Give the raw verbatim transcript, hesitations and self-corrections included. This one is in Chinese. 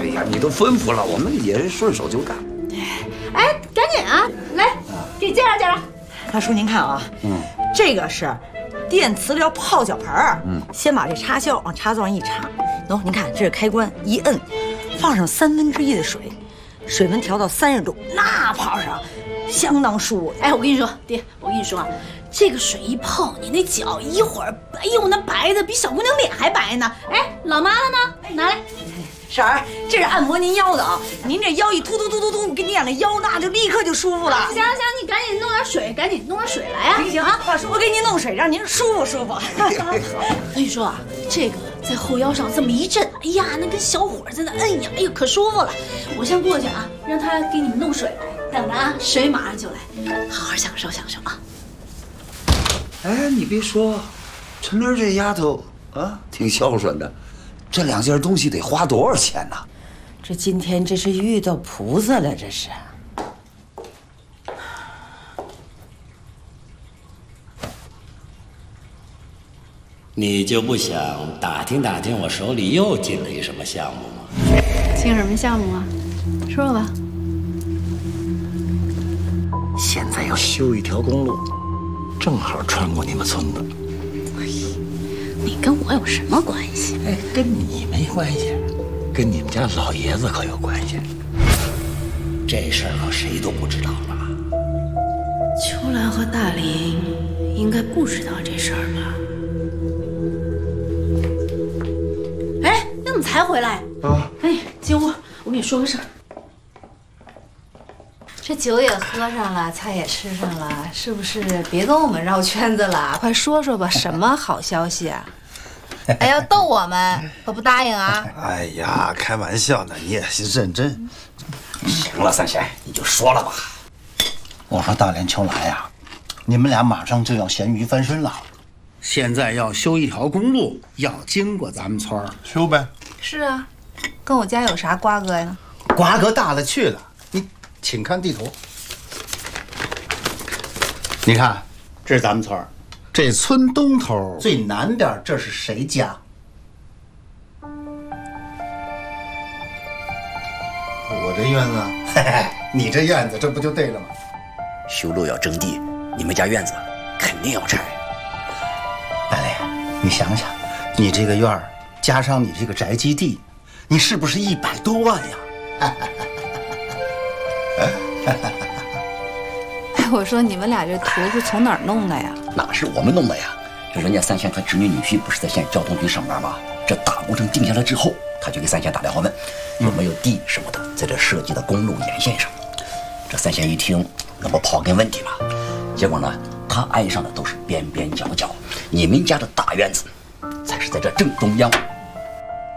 哎呀，你都吩咐了，我们也是顺手就干。 哎，赶紧啊，来，给介绍介绍。 大叔您看啊，嗯，这个是电磁疗泡脚盆儿。嗯，先把这插销往插座上一插，喏，您看这是开关，一摁，放上三分之一的水，水温调到三十度，那泡上相当舒服。 哎，我跟你说，爹，我跟你说啊，这个水一泡，你那脚一会儿，哎呦，那白的比小姑娘脸还白呢。哎，老妈了呢？拿来。 婶儿，这是按摩您腰的啊！您这腰一突突突突突，给你养的腰那就立刻就舒服了。 行行，你赶紧弄点水，赶紧弄点水来啊！ 行行啊，大叔，我给您弄水，让您舒服舒服。 我跟你说啊，这个在后腰上这么一震，哎呀，那跟小火在那摁一样，哎呦，可舒服了。我先过去啊，让他给你们弄水来，等着啊，水马上就来，好好享受享受啊。 哎，你别说，陈玲这丫头啊，挺孝顺的。这两件东西得花多少钱呢？ 这今天这是遇到菩萨了，这是。 你就不想打听打听我手里又进了一什么项目吗？ 进什么项目啊？说说吧。 现在要修一条公路，正好穿过你们村子。 你跟我有什么关系？ 哎，跟你没关系，跟你们家老爷子可有关系。 这事儿可谁都不知道了。 秋兰和大林应该不知道这事儿吧？哎，你怎么才回来？啊！哎，进屋，我跟你说个事儿。 这酒也喝上了，菜也吃上了，是不是别跟我们绕圈子了？快说说吧，什么好消息啊？哎，要逗我们，可不答应啊！ 哎呀，开玩笑呢，你也是认真。 行了，三贤，你就说了吧。我说大连、秋兰呀，你们俩马上就要咸鱼翻身了。现在要修一条公路，要经过咱们村儿， 修呗。 是啊，跟我家有啥瓜葛呀？ 瓜葛大了去了。你请看地图，你看，这是咱们村儿，这村东头最南边这是谁家？ 我这院子， 嘿嘿，你这院子这不就对了吗？ 修路要征地，你们家院子肯定要拆。 大雷，你想想，你这个院儿加上你这个宅基地，你是不是一百多万呀？ 哎，我说你们俩这图是从哪儿弄的呀？ 哪是我们弄的呀？这人家三贤他侄女女婿不是在县交通局上班吗？这大工程定下来之后，他就给三贤打电话问有没有地什么的，在这设计的公路沿线上。这三贤一听，那不刨根问底吗？结果呢，他挨上的都是边边角角，你们家的大院子才是在这正中央。